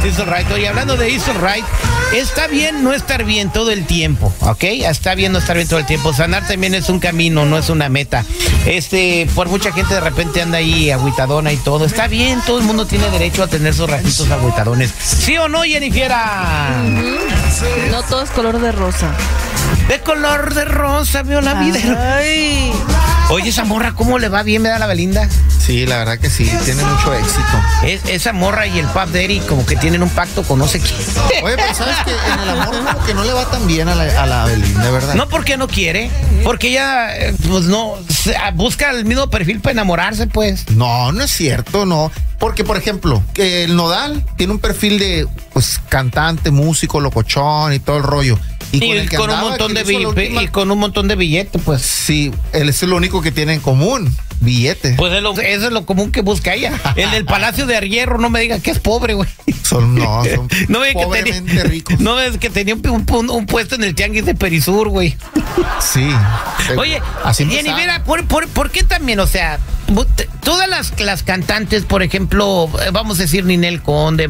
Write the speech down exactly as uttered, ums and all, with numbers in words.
It's Alright. Oye, hablando de It's Alright, está bien no estar bien todo el tiempo, ¿ok? Está bien no estar bien todo el tiempo. Sanar también es un camino, no es una meta. Este, por mucha gente de repente anda ahí agüitadona y todo. Está bien, todo el mundo tiene derecho a tener sus ratitos agüitadones. ¿Sí o no, Jennifer? Uh-huh. No todo es color de rosa. De color de rosa, veo la vida. Ay. Oye, esa morra, ¿cómo le va bien, me da la Belinda? Sí, la verdad que sí, tiene mucho éxito. Es, esa morra y el Puff Daddy como que tienen un pacto con no sé quién. Oye, pero ¿sabes que en el amor como que no le va tan bien a la, a la Belinda, verdad? No porque no quiere, porque ella, eh, pues no, se- busca el mismo perfil para enamorarse, pues. No, no es cierto, no. Porque, por ejemplo, que el Nodal tiene un perfil de, pues, cantante, músico, locochón y todo el rollo. Y, el que con un andaba, montón que de hizo la billetes, última- y con un montón de billetes, pues. Sí, él es lo único que tiene en común, billete. Pues es lo- eso es lo común que busca ella. El del Palacio de Hierro, no me diga que es pobre, güey. Son, no, son No ve que pobremente tenía, ricos. no ves que tenía un, un- un puesto en el tianguis de Perisur, güey. Sí. Oye, así Jenny, empezaron. mira, ¿por, por, por qué también? O sea, bu- t- todas las, las cantantes, por ejemplo, eh, vamos a decir Ninel Conde,